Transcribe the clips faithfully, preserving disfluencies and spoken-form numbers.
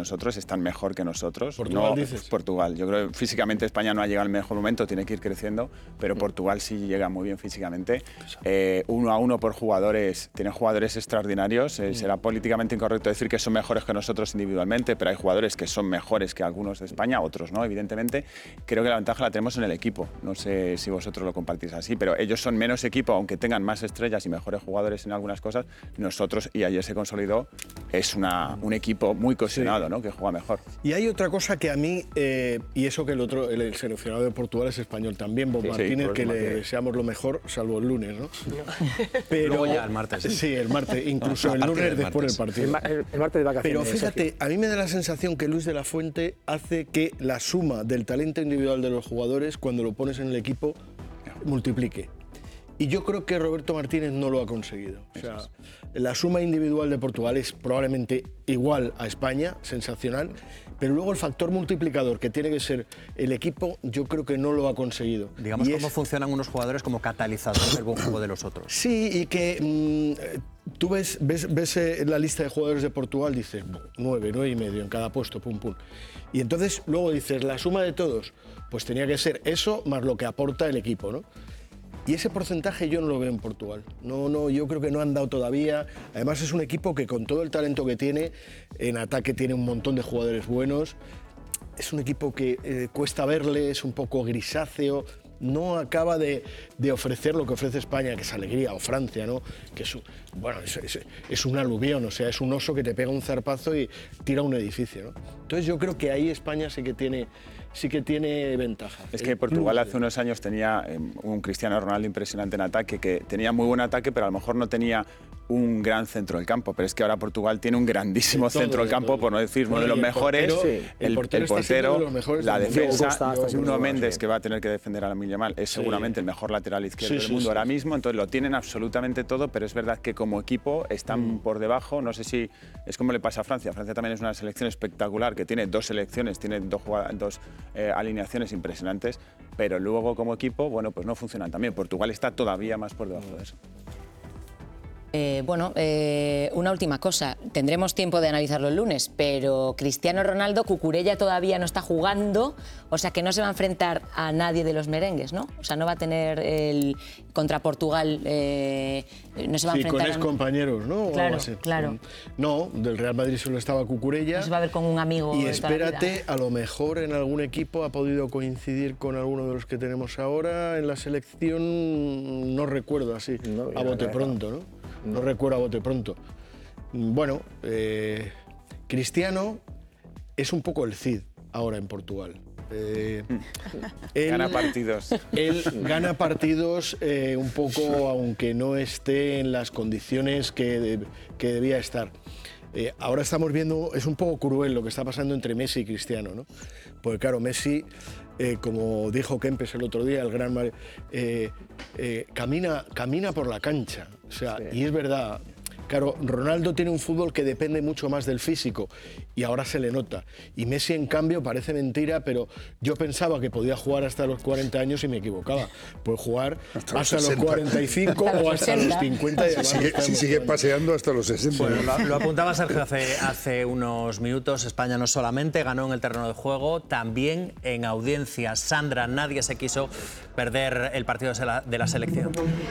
nosotros, están mejor que nosotros. ¿Portugal no, dices? Portugal. Yo creo que físicamente España no ha llegado al mejor momento, tiene que ir creciendo, pero Portugal sí llega muy bien físicamente. Eh, uno a uno por jugadores, tiene jugadores extraordinarios. Eh, será políticamente incorrecto decir que son mejores que nosotros individualmente, pero hay jugadores que son mejores que algunos de España, otros no, evidentemente. Creo que la ventaja la tenemos en el equipo. No sé si vosotros lo compartís así, pero ellos son menos equipo, aunque tengan más estrellas y mejores jugadores en algunas cosas. Nosotros, y ayer se consolidó, es una, un equipo muy cohesionado, sí, ¿no? Que juega mejor. Y hay otra cosa que a mí, eh, y eso que el otro, el, el seleccionado de Portugal es español también, Bob sí, Martínez, sí, que Martínez. Le deseamos lo mejor, salvo el lunes, ¿no? Pero, luego ya el martes. Sí, sí el martes, incluso el lunes del después del partido. El, ma el, el martes de vacaciones. Pero fíjate, a mí me da la sensación que Luis de la Fuente hace que la suma del talento individual de los jugadores, cuando lo pones en el equipo, multiplique. Y yo creo que Roberto Martínez no lo ha conseguido. O sea, la suma individual de Portugal es probablemente igual a España, sensacional, pero luego el factor multiplicador que tiene que ser el equipo, yo creo que no lo ha conseguido. Digamos y cómo es... funcionan unos jugadores como catalizadores del buen juego de los otros. Sí, y que mmm, tú ves, ves, ves la lista de jugadores de Portugal, dices nueve, nueve y medio en cada puesto, pum, pum. Y entonces luego dices, la suma de todos, pues tenía que ser eso más lo que aporta el equipo, ¿no? Y ese porcentaje yo no lo veo en Portugal. No, no, yo creo que no han dado todavía. Además es un equipo que con todo el talento que tiene, en ataque tiene un montón de jugadores buenos. Es un equipo que eh, cuesta verle, es un poco grisáceo. No acaba de, de ofrecer lo que ofrece España, que es alegría, o Francia, ¿no? Que es, bueno, es, es, es un aluvión, o sea, es un oso que te pega un zarpazo y tira un edificio, ¿no? Entonces yo creo que ahí España sí que tiene, sí que tiene ventaja. Es que Portugal hace unos años tenía eh, un Cristiano Ronaldo impresionante en ataque, que tenía muy buen ataque, pero a lo mejor no tenía un gran centro del campo, pero es que ahora Portugal tiene un grandísimo todo, centro del campo, todo. Por no decir uno de los mejores, portero, sí. el, el portero, el portero de los mejores la defensa, Costa, Nuno Méndez, que va a tener que defender a Lamine Yamal, es sí. seguramente el mejor lateral izquierdo sí, del mundo sí, ahora sí. mismo, entonces lo tienen absolutamente todo, pero es verdad que como equipo están mm. por debajo, no sé si es como le pasa a Francia. Francia también es una selección espectacular, que tiene dos selecciones, tiene dos, dos eh, alineaciones impresionantes, pero luego como equipo, bueno, pues no funcionan también. Portugal está todavía más por debajo de eso. Eh, bueno, eh, una última cosa. Tendremos tiempo de analizarlo el lunes, pero Cristiano Ronaldo, Cucurella todavía no está jugando, o sea que no se va a enfrentar a nadie de los merengues, ¿no? O sea, no va a tener el contra Portugal, eh, no se va a sí, enfrentar... con ex compañeros, ¿no? Claro, claro. No, del Real Madrid solo estaba Cucurella. No se va a ver con un amigo. Y espérate, a lo mejor en algún equipo ha podido coincidir con alguno de los que tenemos ahora. En la selección no recuerdo así, no, a bote pronto, ¿no? No recuerdo a bote pronto. Bueno, eh, Cristiano es un poco el Cid ahora en Portugal. Eh, él, gana partidos. Él gana partidos eh, un poco, aunque no esté en las condiciones que, de, que debía estar. Eh, ahora estamos viendo, es un poco cruel lo que está pasando entre Messi y Cristiano, ¿no? Porque claro, Messi, eh, como dijo Kempes el otro día, el gran eh, eh, camina, camina por la cancha, o sea, sí. Y es verdad. Claro, Ronaldo tiene un fútbol que depende mucho más del físico y ahora se le nota. Y Messi, en cambio, parece mentira, pero yo pensaba que podía jugar hasta los cuarenta años y me equivocaba. Puede jugar hasta, hasta los, los cuarenta y cinco o hasta los cincuenta. Si sigue, si sigue paseando hasta los sesenta. Bueno, lo, lo apuntaba Sergio hace, hace unos minutos. España no solamente ganó en el terreno de juego, también en audiencia. Sandra, nadie se quiso perder el partido de la, de la selección.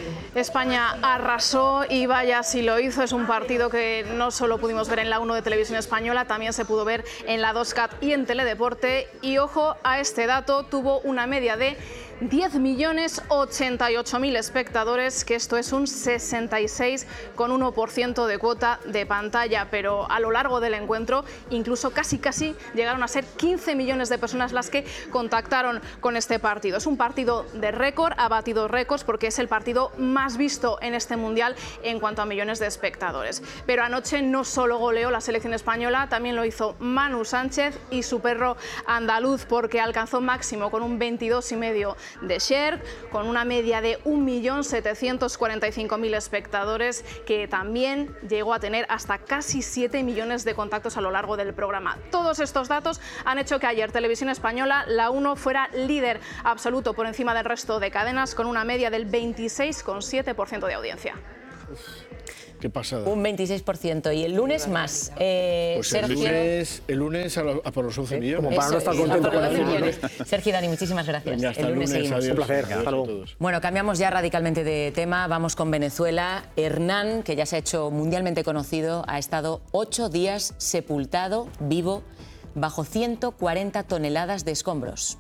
España arrasó y vaya si lo hizo. Es un partido que no solo pudimos ver en la uno de Televisión Española, también se pudo ver en la dos Cat y en Teledeporte. Y ojo a este dato, tuvo una media de diez millones ochenta y ocho mil espectadores, que esto es un sesenta y seis coma uno por ciento de cuota de pantalla, pero a lo largo del encuentro incluso casi casi llegaron a ser quince millones de personas las que contactaron con este partido. Es un partido de récord, ha batido récords porque es el partido más visto en este mundial en cuanto a millones de espectadores. Pero anoche no solo goleó la selección española, también lo hizo Manu Sánchez y su perro andaluz, porque alcanzó máximo con un veintidós coma cinco de share, con una media de un millón setecientos cuarenta y cinco mil espectadores, que también llegó a tener hasta casi siete millones de contactos a lo largo del programa. Todos estos datos han hecho que ayer Televisión Española, la uno, fuera líder absoluto por encima del resto de cadenas, con una media del veintiséis coma siete por ciento de audiencia. Qué pasada. Un veintiséis por ciento. Y el lunes más. Eh, Pues Sergio, el lunes, el lunes a, lo- a por los once millones. Como para no Eso estar es, contento a por con los la once cifra. millones. Sergio y Dani, muchísimas gracias. Venga, hasta el el lunes lunes, seguimos. adiós. Un placer. Adiós Hasta a luego. todos. Bueno, cambiamos ya radicalmente de tema. Vamos con Venezuela. Hernán, que ya se ha hecho mundialmente conocido, ha estado ocho días sepultado, vivo, bajo ciento cuarenta toneladas de escombros.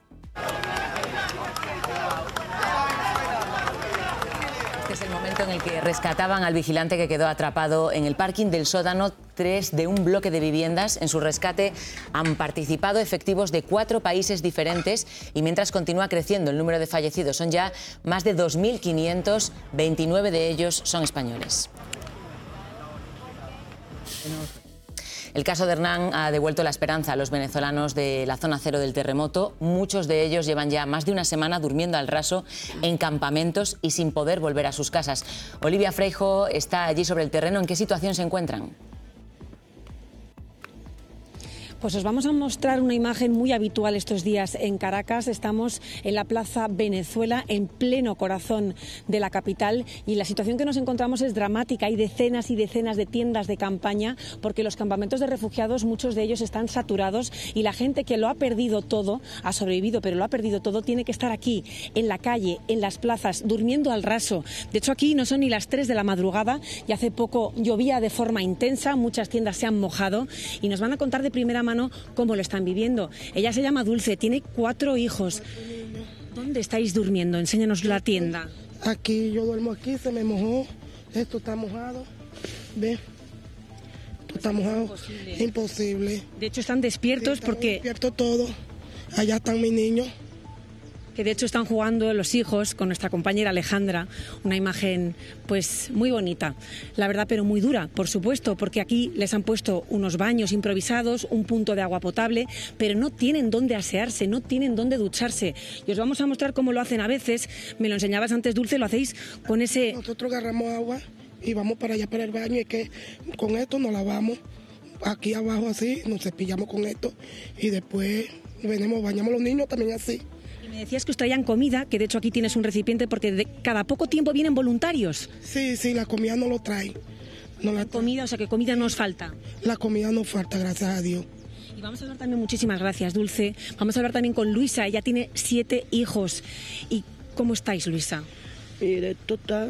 Este es el momento en el que rescataban al vigilante que quedó atrapado en el parking del sótano tres de un bloque de viviendas. En su rescate han participado efectivos de cuatro países diferentes y mientras continúa creciendo el número de fallecidos, son ya más de dos mil quinientos, veintinueve de ellos son españoles. El caso de Hernán ha devuelto la esperanza a los venezolanos de la zona cero del terremoto. Muchos de ellos llevan ya más de una semana durmiendo al raso en campamentos y sin poder volver a sus casas. Olivia Freijo está allí sobre el terreno. ¿En qué situación se encuentran? Pues os vamos a mostrar una imagen muy habitual estos días en Caracas. Estamos en la Plaza Venezuela, en pleno corazón de la capital, y la situación que nos encontramos es dramática. Hay decenas y decenas de tiendas de campaña porque los campamentos de refugiados, muchos de ellos están saturados, y la gente que lo ha perdido todo, ha sobrevivido pero lo ha perdido todo, tiene que estar aquí, en la calle, en las plazas, durmiendo al raso. De hecho, aquí no son ni las tres de la madrugada y hace poco llovía de forma intensa, muchas tiendas se han mojado y nos van a contar de primera mano cómo lo están viviendo. Ella se llama Dulce, tiene cuatro hijos. ¿Dónde estáis durmiendo? Enséñanos la tienda. Aquí, yo duermo aquí, se me mojó. Esto está mojado. ¿Ve? Esto está mojado. Imposible. Imposible. De hecho, están despiertos Sí, porque... despierto todo. Allá están mis niños. que de hecho están jugando los hijos con nuestra compañera Alejandra, una imagen pues muy bonita, la verdad, pero muy dura, por supuesto, porque aquí les han puesto unos baños improvisados, un punto de agua potable, pero no tienen dónde asearse, no tienen dónde ducharse. Y os vamos a mostrar cómo lo hacen a veces. Me lo enseñabas antes, Dulce, lo hacéis con ese... Nosotros agarramos agua y vamos para allá para el baño, y que con esto nos lavamos aquí abajo así, nos cepillamos con esto y después venimos, bañamos a los niños también así. Me decías que os traían comida, que de hecho aquí tienes un recipiente porque de cada poco tiempo vienen voluntarios. Sí, sí, la comida no lo trae. No la trae. Comida, o sea que comida no os falta. La comida no falta, gracias a Dios. Y vamos a hablar también, muchísimas gracias, Dulce. Vamos a hablar también con Luisa, ella tiene siete hijos. ¿Y cómo estáis, Luisa? Mire, esto está...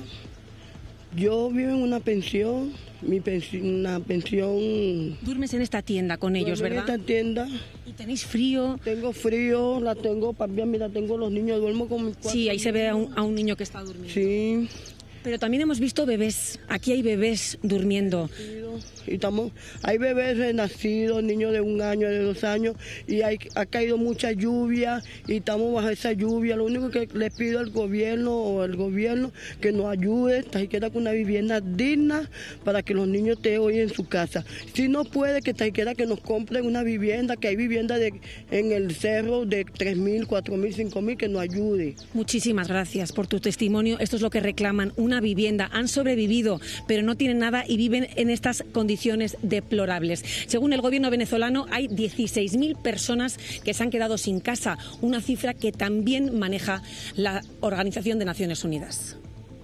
Yo vivo en una pensión, mi pensión, una pensión... Duermes en esta tienda con ellos, Duermo ¿verdad? en esta tienda. ¿Y tenéis frío? Tengo frío, la tengo, también, mira, tengo los niños, duermo con mis cuatro Sí, ahí se ve a un, niños. a un niño que está durmiendo. Sí. Pero también hemos visto bebés. Aquí hay bebés durmiendo. Y estamos, hay bebés nacidos, niños de un año, de dos años, y hay, ha caído mucha lluvia y estamos bajo esa lluvia. Lo único que les pido al gobierno o al gobierno que nos ayude, tan siquiera con una vivienda digna para que los niños estén hoy en su casa. Si no puede, que tan siquiera que nos compren una vivienda, que hay vivienda de, en el cerro de tres mil, cuatro mil, cinco mil, que nos ayude. Muchísimas gracias por tu testimonio. Esto es lo que reclaman, una vivienda. Han sobrevivido, pero no tienen nada y viven en estas condiciones deplorables. Según el gobierno venezolano, hay dieciséis mil personas que se han quedado sin casa, una cifra que también maneja la Organización de Naciones Unidas.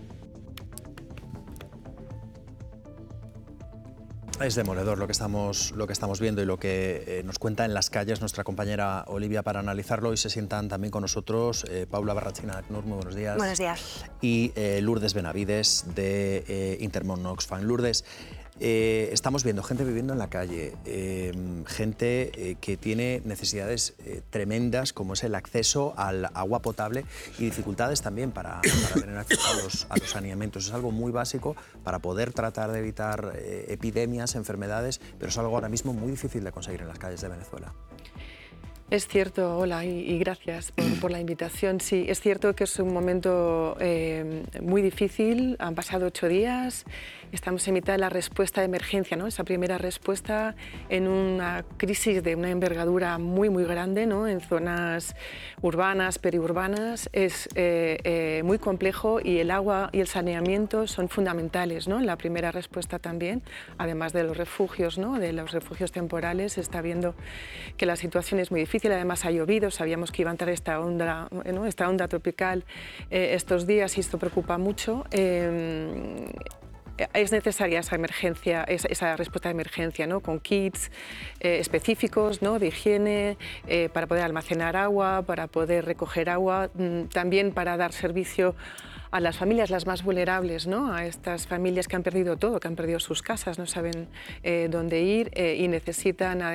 Es demoledor lo que estamos, lo que estamos viendo y lo que eh, nos cuenta en las calles nuestra compañera Olivia para analizarlo. Y se sientan también con nosotros eh, Paula Barrachina de ACNUR, muy buenos días. Buenos días. Y eh, Lourdes Benavides de eh, Intermón Oxfam. Lourdes, eh, estamos viendo gente viviendo en la calle, eh, gente eh, que tiene necesidades eh, tremendas, como es el acceso al agua potable y dificultades también para, para tener acceso a los, a los saneamientos. Es algo muy básico para poder tratar de evitar eh, epidemias, enfermedades, pero es algo ahora mismo muy difícil de conseguir en las calles de Venezuela. Es cierto, hola, y, y gracias por, por la invitación. Sí, es cierto que es un momento eh, muy difícil, han pasado ocho días, estamos en mitad de la respuesta de emergencia, ¿no? Esa primera respuesta en una crisis de una envergadura muy, muy grande, ¿no? En zonas urbanas, periurbanas, es eh, eh, muy complejo y el agua y el saneamiento son fundamentales, ¿no? En la primera respuesta también, además de los refugios, ¿no? De los refugios temporales, se está viendo que la situación es muy difícil. Además ha llovido, sabíamos que iba a entrar esta onda, ¿no? esta onda tropical eh, estos días y esto preocupa mucho. Eh, es necesaria esa emergencia, esa, esa respuesta de emergencia, ¿no? Con kits eh, específicos, ¿no? De higiene, eh, para poder almacenar agua, para poder recoger agua, mmm, también para dar servicio a las familias las más vulnerables, ¿no? A estas familias que han perdido todo, que han perdido sus casas, no saben eh, dónde ir eh, y necesitan